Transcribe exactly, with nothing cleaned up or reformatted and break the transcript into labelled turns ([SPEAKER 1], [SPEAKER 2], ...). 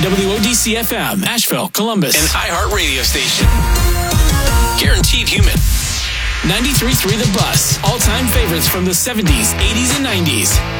[SPEAKER 1] W O D C F M, Asheville, Columbus.
[SPEAKER 2] An iHeart radio station. Guaranteed human.
[SPEAKER 1] ninety-three point three The Bus. All-time favorites from the seventies, eighties, and nineties.